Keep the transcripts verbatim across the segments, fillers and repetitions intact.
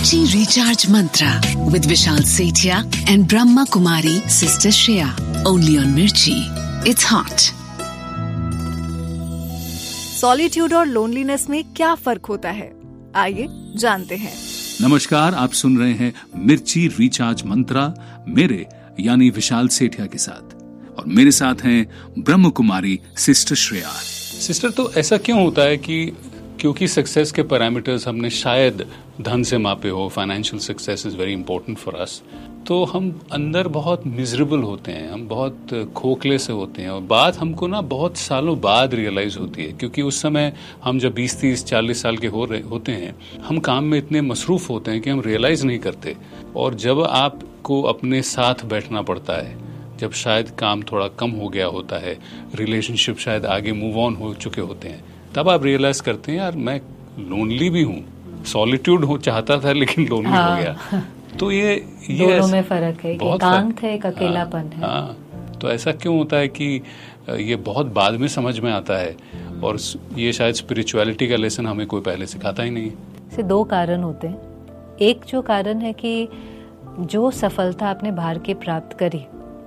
Mirchi Recharge Mantra with Vishal Sethia and Brahma Kumari Sister Shreya. Only on Mirchi. It's hot. Solitude और loneliness में क्या फर्क होता है, आइए जानते हैं। नमस्कार, आप सुन रहे हैं मिर्ची रिचार्ज मंत्रा मेरे यानी विशाल सेठिया के साथ, और मेरे साथ हैं ब्रह्म कुमारी सिस्टर श्रेया। सिस्टर, तो ऐसा क्यों होता है कि क्योंकि सक्सेस के पैरामीटर्स हमने शायद धन से मापे हो, financial success is very important for us, तो हम अंदर बहुत मिजरेबल होते हैं, हम बहुत खोखले से होते हैं, और बात हमको ना बहुत सालों बाद रियलाइज होती है, क्योंकि उस समय हम जब बीस तीस चालीस साल के हो रहे होते हैं, हम काम में इतने मसरूफ होते हैं कि हम रियलाइज नहीं करते। और जब आपको अपने साथ बैठना पड़ता है, जब शायद काम थोड़ा कम हो गया होता है, रिलेशनशिप शायद आगे मूव ऑन हो चुके होते हैं, तब आप रियलाइज करते हैं यार मैं लोनली भी हूँ, सॉलिट्यूड हो चाहता था लेकिन लोनली हाँ। हो गया। तो ये ये दोनों में फर्क है, एकांत है, एक अकेलापन है। हाँ, तो ऐसा क्यों होता है कि ये बहुत बाद में समझ में आता है, और ये शायद स्पिरिचुअलिटी का लेसन हमें कोई पहले सिखाता ही नहीं। से दो कारण होते हैं। एक जो कारण है कि जो सफलता आपने बाहर के प्राप्त करी,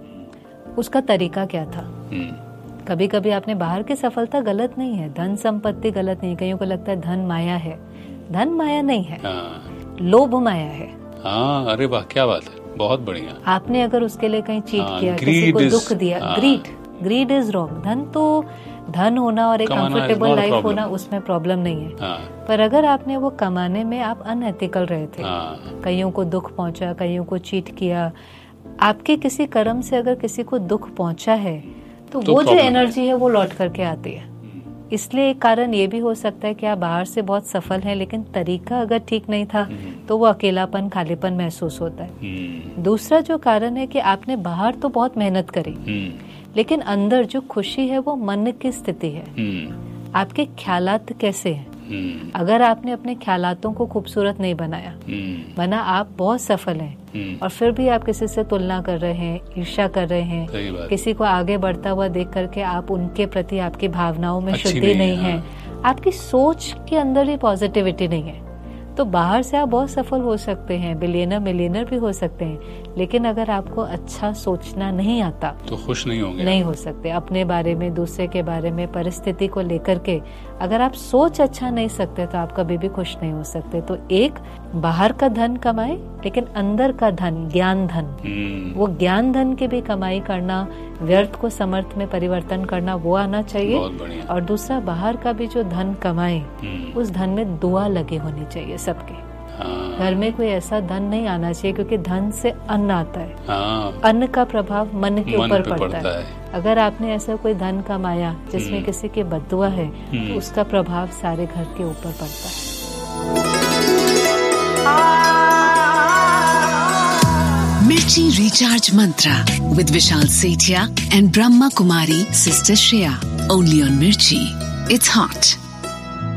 उसका तरीका क्या था। कभी कभी आपने बाहर की सफलता गलत नहीं है, धन संपत्ति गलत नहीं है, कईयों को लगता है धन माया है, धन माया नहीं है, लोभ माया है। हाँ, अरे वाह, क्या बात है, बहुत बढ़िया। आपने अगर उसके लिए कहीं चीट हाँ, किया, किसी को दुख दिया, ग्रीड ग्रीड इज रॉन्ग। धन तो धन होना और एक कंफर्टेबल लाइफ होना, उसमें प्रॉब्लम नहीं है। हाँ। पर अगर आपने वो कमाने में आप अनएथिकल रहे थे, हाँ। कईयों को दुख पहुंचा, कईयों को चीट किया, आपके किसी कर्म से अगर किसी को दुख पहुंचा है, तो, तो वो जो एनर्जी है वो लौट करके आती है। इसलिए एक कारण ये भी हो सकता है कि आप बाहर से बहुत सफल हैं, लेकिन तरीका अगर ठीक नहीं था तो वो अकेलापन, खालीपन महसूस होता है। दूसरा जो कारण है कि आपने बाहर तो बहुत मेहनत करी, लेकिन अंदर जो खुशी है वो मन की स्थिति है। आपके ख्यालात कैसे हैं? अगर आपने अपने ख्यालातों को खूबसूरत नहीं बनाया, बना आप बहुत सफल हैं, और फिर भी आप किसी से तुलना कर रहे हैं, ईर्ष्या कर रहे हैं, किसी को आगे बढ़ता हुआ देख करके आप उनके प्रति, आपकी भावनाओं में शुद्धि नहीं, नहीं है, आपकी सोच के अंदर ही पॉजिटिविटी नहीं है, तो बाहर से आप बहुत सफल हो सकते हैं, बिलियनर मिलियनर भी हो सकते हैं, लेकिन अगर आपको अच्छा सोचना नहीं आता तो खुश नहीं होंगे, नहीं हो सकते। अपने बारे में, दूसरे के बारे में, परिस्थिति को लेकर के अगर आप सोच अच्छा नहीं सकते तो आप कभी भी खुश नहीं हो सकते। तो एक, बाहर का धन कमाए, लेकिन अंदर का धन, ज्ञान धन, वो ज्ञान धन की भी कमाई करना, व्यर्थ को समर्थ में परिवर्तन करना, वो आना चाहिए। और दूसरा, बाहर का भी जो धन कमाए, उस धन में दुआ लगे होनी चाहिए सबके। हाँ। घर में कोई ऐसा धन नहीं आना चाहिए, क्योंकि धन से अन्न आता है। हाँ। अन्न का प्रभाव मन के ऊपर पड़ता, पड़ता है।, है अगर आपने ऐसा कोई धन कमाया जिसमें किसी की बद्दुआ है, तो उसका प्रभाव सारे घर के ऊपर पड़ता है। मिर्ची recharge Mantra with Vishal Sethia and Brahma Kumari Sister Shreya. Only on Mirchi. It's hot.